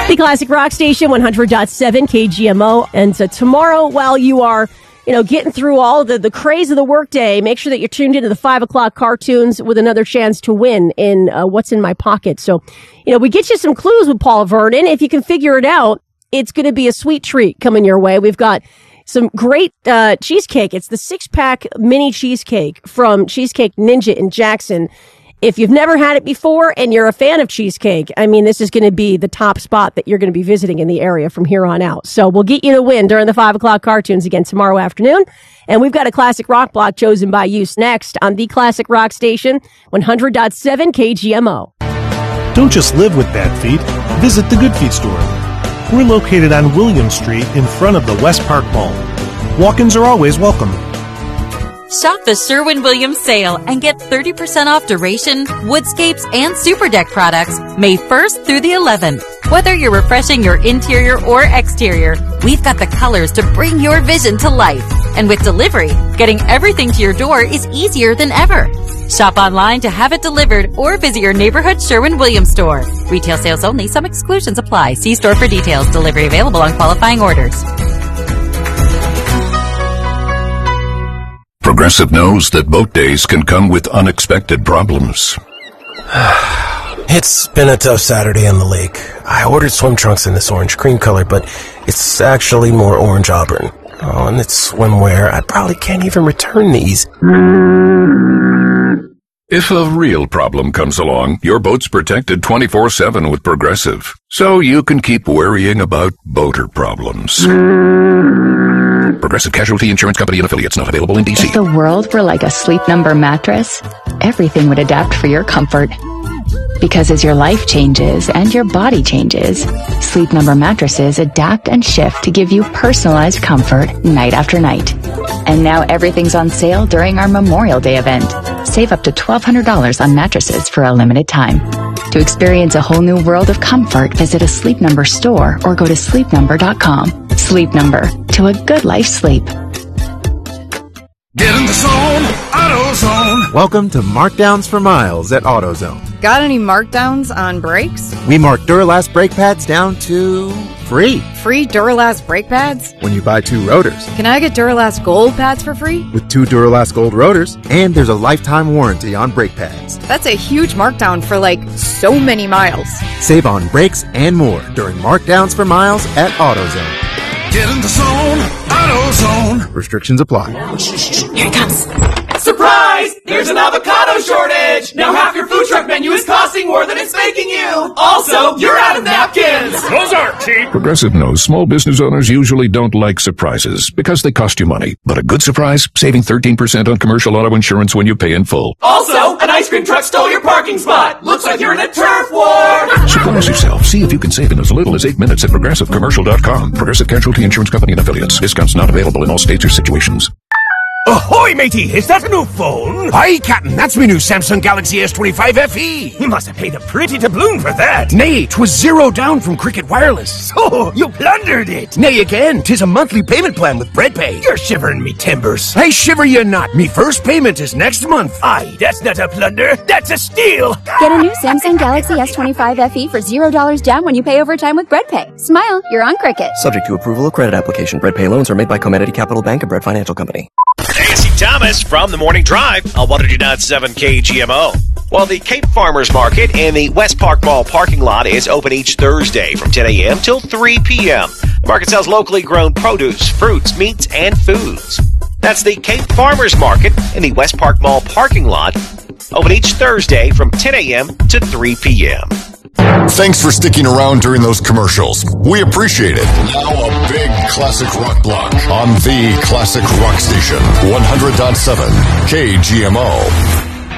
The Classic Rock Station, 100.7 KGMO. And tomorrow, while you are, getting through all the craze of the workday, make sure that you're tuned into the 5 o'clock cartoons with another chance to win in What's in My Pocket. So, we get you some clues with Paul Vernon. If you can figure it out, it's going to be a sweet treat coming your way. We've got some great cheesecake. It's the 6-pack mini cheesecake from Cheesecake Ninja in Jackson. If you've never had it before and you're a fan of cheesecake, this is going to be the top spot that you're going to be visiting in the area from here on out. So we'll get you to win during the 5 o'clock cartoons again tomorrow afternoon. And we've got a classic rock block chosen by you next on the Classic Rock Station, 100.7 KGMO. Don't just live with bad feet. Visit the Good Feet store. We're located on William Street in front of the West Park Mall. Walk-ins are always welcome. Shop the Sherwin-Williams sale and get 30% off Duration, Woodscapes, and Super Deck products May 1st through the 11th. Whether you're refreshing your interior or exterior, we've got the colors to bring your vision to life. And with delivery, getting everything to your door is easier than ever. Shop online to have it delivered or visit your neighborhood Sherwin-Williams store. Retail sales only. Some exclusions apply. See store for details. Delivery available on qualifying orders. Progressive knows that boat days can come with unexpected problems. It's been a tough Saturday on the lake. I ordered swim trunks in this orange cream color, but it's actually more orange auburn. Oh, and it's swimwear. I probably can't even return these. If a real problem comes along, your boat's protected 24/7 with Progressive, so you can keep worrying about boater problems. Progressive Casualty Insurance Company and Affiliates, not available in D.C. If the world were like a Sleep Number mattress, everything would adapt for your comfort. Because as your life changes and your body changes, Sleep Number mattresses adapt and shift to give you personalized comfort night after night. And now everything's on sale during our Memorial Day event. Save up to $1,200 on mattresses for a limited time. To experience a whole new world of comfort, visit a Sleep Number store or go to sleepnumber.com. Sleep Number, to a good life's sleep. Get in the zone, AutoZone. Welcome to Markdowns for Miles at AutoZone. Got any markdowns on brakes? We mark Duralast brake pads down to free. Free Duralast brake pads? When you buy 2 rotors. Can I get Duralast Gold pads for free? With 2 Duralast Gold rotors, and there's a lifetime warranty on brake pads. That's a huge markdown for so many miles. Save on brakes and more during Markdowns for Miles at AutoZone. Get in the zone, AutoZone. Restrictions apply. Here it comes. Surprise! There's an avocado shortage! Now half your food truck menu is costing more than it's making you! Also, you're out of napkins! Those aren't cheap! Progressive knows small business owners usually don't like surprises because they cost you money. But a good surprise, saving 13% on commercial auto insurance when you pay in full. Also, an ice cream truck stole your parking spot! Looks like you're in a turf war! Surprise yourself. See if you can save in as little as 8 minutes at ProgressiveCommercial.com. Progressive Casualty Insurance Company and Affiliates. Discounts not available in all states or situations. Ahoy, matey! Is that a new phone? Aye, Captain, that's me new Samsung Galaxy S25 FE. You must have paid a pretty doubloon for that. Nay, 'twas zero down from Cricket Wireless. So, you plundered it. Nay, again, 'tis a monthly payment plan with BreadPay. You're shivering me timbers. I shiver you not. Me first payment is next month. Aye, that's not a plunder. That's a steal. Get a new Samsung Galaxy S25 FE for $0 down when you pay over time with BreadPay. Smile, you're on Cricket. Subject to approval of credit application. BreadPay loans are made by Community Capital Bank and Bread Financial Company. Nancy Thomas from the Morning Drive on 102.7 KGMO. Well, the Cape Farmers Market in the West Park Mall parking lot is open each Thursday from 10 a.m. till 3 p.m. The market sells locally grown produce, fruits, meats, and foods. That's the Cape Farmers Market in the West Park Mall parking lot, open each Thursday from 10 a.m. to 3 p.m. Thanks for sticking around during those commercials. We appreciate it. Now a big classic rock block on the Classic Rock Station, 100.7 KGMO.